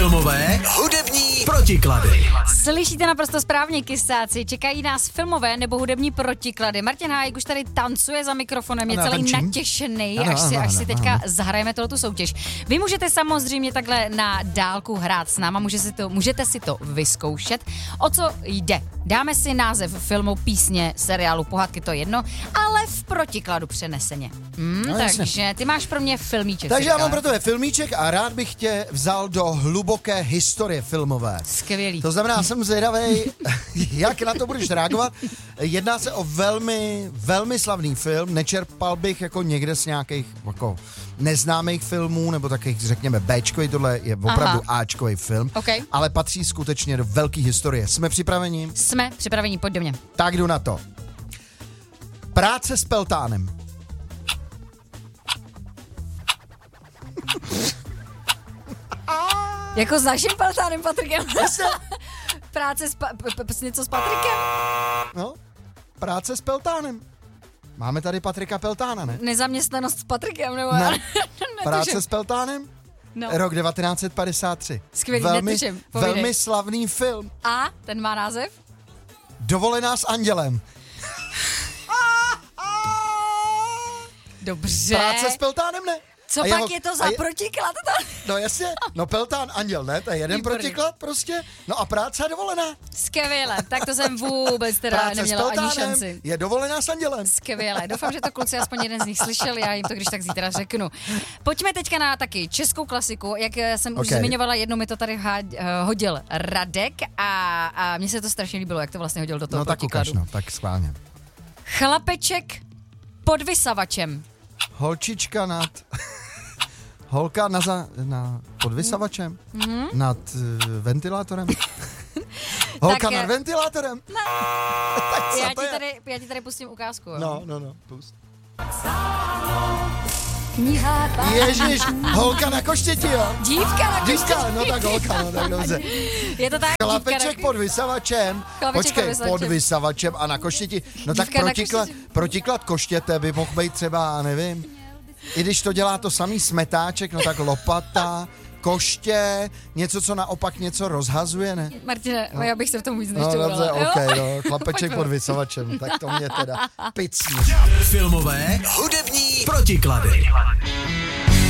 Filmové, hudební protiklady. Slyšíte naprosto správně, kysáci. Čekají nás filmové nebo hudební protiklady. Martin Hájek už tady tancuje za mikrofonem, je celý natěšený, až si teďka zahrajeme tu soutěž. Vy můžete samozřejmě takhle na dálku hrát s náma, můžete si to vyzkoušet. O co jde? Dáme si název filmu, písně, seriálu, pohádky, to jedno, ale v protikladu přeneseně. Takže ty máš pro mě filmíček. Takže já mám pro tebe filmíček a rád bych tě vzal do hluboké historie filmové. Skvělý. To znamená, jsem zvědavej, jak na to budeš reagovat. Jedná se o velmi, velmi slavný film. Nečerpal bych jako někde z nějakých jako neznámých filmů, nebo takových, řekněme, Bčkový, tohle je opravdu Ačkový film, ale patří skutečně do velké historie. Jsme připraveni? Jsme připraveni, pojď do mě. Tak jdu na to. Práce s Peltánem. Jako s naším Peltánem, Patrikem. Práce něco s Patrikem? No, práce s Peltánem. Máme tady Patrika Peltána, ne? Nezaměstnanost s Patrikem, nebo? Ne. Práce s Peltánem? No. Rok 1953. Skvělý, netuším. Velmi slavný film. A ten má název? Dovolená s andělem. Dobře. Práce s Peltánem, ne? Co pak je to za protiklad? No jasně, no Peltán, anděl, ne? To je jeden protiklad prostě. No a práce a dovolená. Skvěle, tak to jsem vůbec teda práce neměla ani šanci. Je dovolená s andělem. Skvěle, doufám, že to kluci aspoň jeden z nich slyšel, já jim to když tak zítra řeknu. Pojďme teďka na taky českou klasiku, jak jsem už zmiňovala, jednou mi to tady hodil Radek a mně se to strašně líbilo, jak to vlastně hodil do toho protikladu. No tak schválně. Chlapeček pod vysavačem. Holčička holka pod vysavačem? Nad ventilátorem? Holka nad ventilátorem? No. Já ti tady pustím ukázku. Jo? No, pust. Kniha. Ježiš, holka na koštěti, jo? Dívka na koštěti. No tak holka, no tak dobře. Je to tak. Chlapeček pod vysavačem. Počkej, pod vysavačem a na koštěti. No tak protiklad koštěte by mohl být třeba, nevím. I když to dělá to samý smetáček, no tak lopata, koště, něco, co naopak něco rozhazuje, ne? Martine, já bych se v tom víc nešťovala. No dobře, chlapeček pod vysavačem, tak to mě teda picní. Filmové, hudební protiklady.